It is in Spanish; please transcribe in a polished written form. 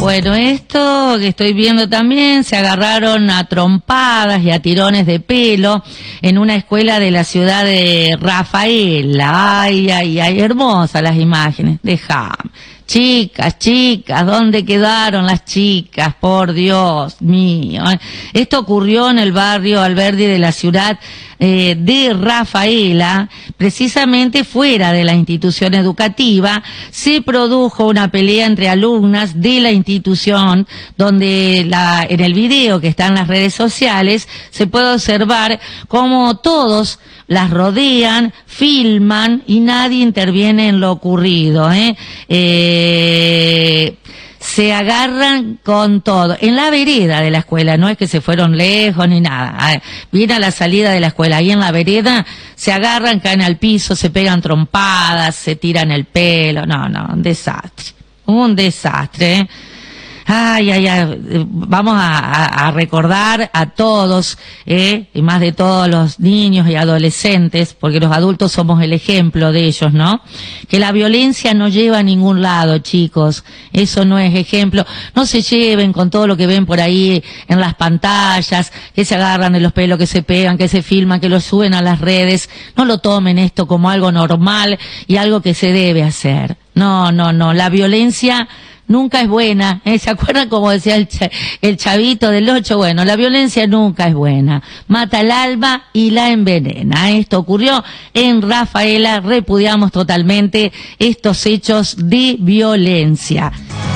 Bueno, esto que estoy viendo también, se agarraron a trompadas y a tirones de pelo en una escuela de la ciudad de Rafaela. Ay, ay, ay, hermosas las imágenes. Déjame. Chicas, ¿dónde quedaron las chicas? Por Dios mío. Esto ocurrió en el barrio Alberdi de la ciudad de Rafaela, precisamente fuera de la institución educativa. Se produjo una pelea entre alumnas de la institución, donde en el video que está en las redes sociales se puede observar cómo todos las rodean, filman y nadie interviene en lo ocurrido, se agarran con todo, en la vereda de la escuela, no es que se fueron lejos ni nada, viene a la salida de la escuela, ahí en la vereda se agarran, caen al piso, se pegan trompadas, se tiran el pelo, no, un desastre, Ay, ay, ay, vamos a recordar a todos, y más de todos los niños y adolescentes, porque los adultos somos el ejemplo de ellos, ¿no? Que la violencia no lleva a ningún lado, chicos, eso no es ejemplo. No se lleven con todo lo que ven por ahí en las pantallas, que se agarran de los pelos, que se pegan, que se filman, que lo suben a las redes. No lo tomen esto como algo normal y algo que se debe hacer. No, la violencia nunca es buena, ¿Se acuerdan como decía el chavito del 8? Bueno, la violencia nunca es buena. Mata el alma y la envenena. Esto ocurrió en Rafaela. Repudiamos totalmente estos hechos de violencia.